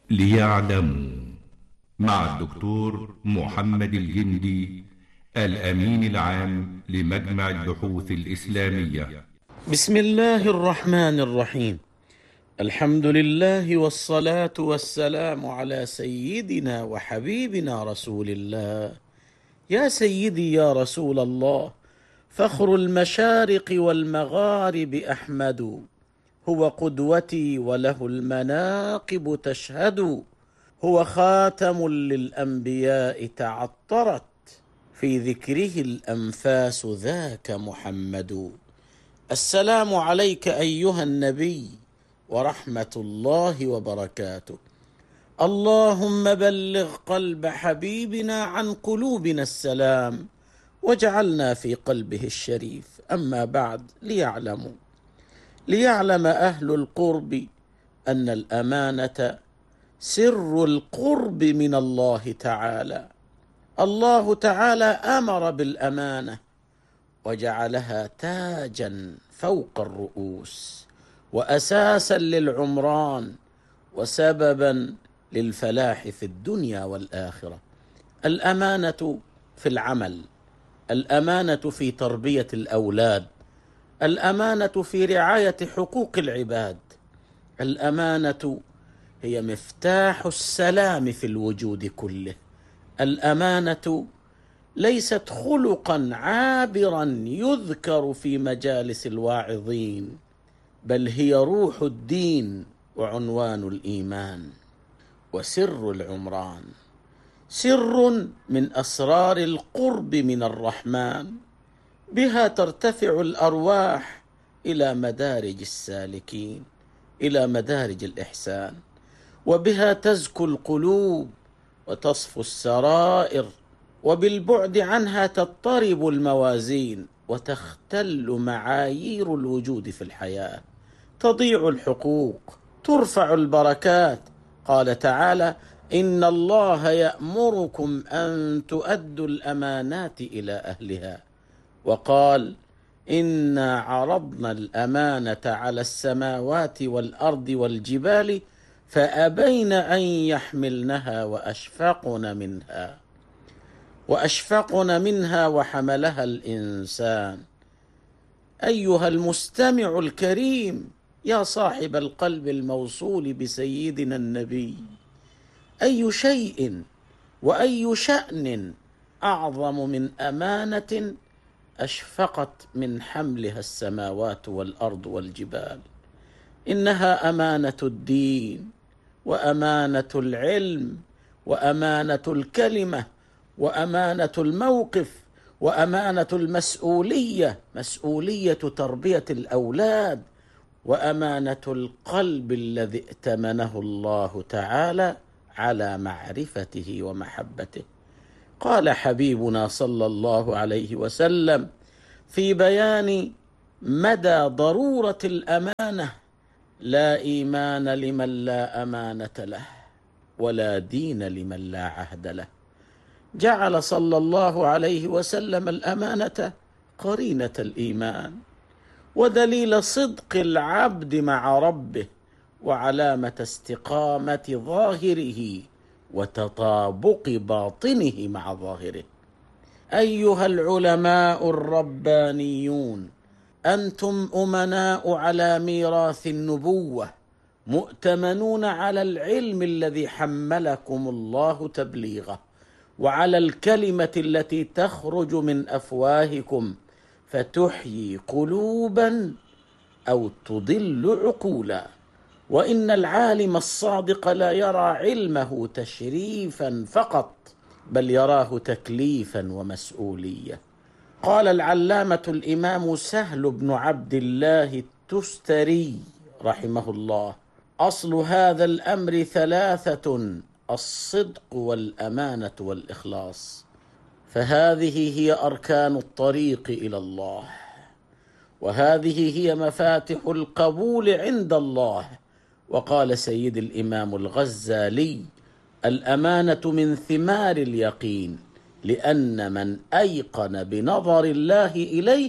ليعلموا، مع الدكتور محمد الجندي، الأمين العام لمجمع البحوث الإسلامية. بسم الله الرحمن الرحيم. الحمد لله والصلاة والسلام على سيدنا وحبيبنا رسول الله. يا سيدي يا رسول الله، فخر المشارق والمغارب أحمد، هو قدوتي وله المناقب تشهد، هو خاتم للأنبياء تعطرت في ذكره الأنفاس ذاك محمد. السلام عليك أيها النبي ورحمة الله وبركاته. اللهم بلغ قلب حبيبنا عن قلوبنا السلام، واجعلنا في قلبه الشريف. أما بعد، ليعلم أهل القرب أن الأمانة سر القرب من الله تعالى. الله تعالى أمر بالأمانة وجعلها تاجا فوق الرؤوس، وأساسا للعمران، وسببا للفلاح في الدنيا والآخرة. الأمانة في العمل، الأمانة في تربية الأولاد، الأمانة في رعاية حقوق العباد. الأمانة هي مفتاح السلام في الوجود كله. الأمانة ليست خلقا عابرا يذكر في مجالس الواعظين، بل هي روح الدين وعنوان الإيمان وسر العمران، سر من أسرار القرب من الرحمن. بها ترتفع الأرواح إلى مدارج السالكين، إلى مدارج الإحسان، وبها تزكو القلوب وتصفو السرائر، وبالبعد عنها تضطرب الموازين وتختل معايير الوجود في الحياة، تضيع الحقوق، ترفع البركات. قال تعالى: إن الله يأمركم أن تؤدوا الأمانات إلى أهلها. وقال: إنا عرضنا الأمانة على السماوات والأرض والجبال فأبين أن يحملنها وأشفقن منها وحملها الإنسان. أيها المستمع الكريم، يا صاحب القلب الموصول بسيدنا النبي، أي شيء وأي شأن أعظم من أمانة أشفقت من حملها السماوات والأرض والجبال؟ إنها أمانة الدين، وأمانة العلم، وأمانة الكلمة، وأمانة الموقف، وأمانة المسؤولية، مسؤولية تربية الأولاد، وأمانة القلب الذي ائتمنه الله تعالى على معرفته ومحبته. قال حبيبنا صلى الله عليه وسلم في بيان مدى ضرورة الأمانة: لا إيمان لمن لا أمانة له، ولا دين لمن لا عهد له. جعل صلى الله عليه وسلم الأمانة قرينة الإيمان، ودليل صدق العبد مع ربه، وعلامة استقامة ظاهره وتطابق باطنه مع ظاهره. أيها العلماء الربانيون، أنتم أمناء على ميراث النبوة، مؤتمنون على العلم الذي حملكم الله تبليغه، وعلى الكلمة التي تخرج من أفواهكم فتحيي قلوبا أو تضل عقولا. وإن العالم الصادق لا يرى علمه تشريفا فقط، بل يراه تكليفا ومسؤولية. قال العلامة الإمام سهل بن عبد الله التستري رحمه الله: أصل هذا الأمر ثلاثة: الصدق والأمانة والإخلاص. فهذه هي أركان الطريق إلى الله، وهذه هي مفاتح القبول عند الله. وقال سيد الإمام الغزالي: الأمانة من ثمار اليقين، لأن من أيقن بنظر الله إليه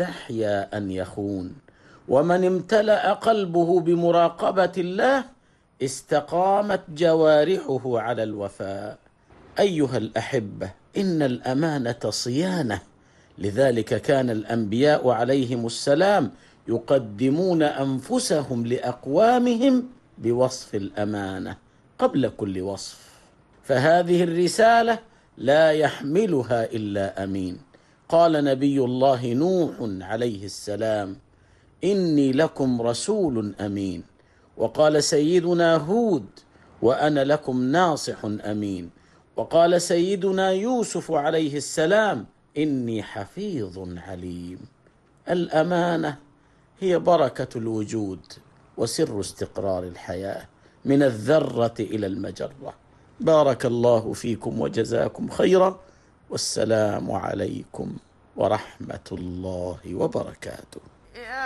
استحيا أن يخون، ومن امتلأ قلبه بمراقبة الله استقامت جوارحه على الوفاء. أيها الأحبة، إن الأمانة صيانة، لذلك كان الأنبياء عليهم السلام يقدمون أنفسهم لأقوامهم بوصف الأمانة قبل كل وصف. فهذه الرسالة لا يحملها إلا أمين. قال نبي الله نوح عليه السلام: إني لكم رسول أمين. وقال سيدنا هود: وأنا لكم ناصح أمين. وقال سيدنا يوسف عليه السلام: إني حفيظ عليم. الأمانة هي بركة الوجود وسر استقرار الحياة من الذرة إلى المجرة. بارك الله فيكم وجزاكم خيرا، والسلام عليكم ورحمة الله وبركاته.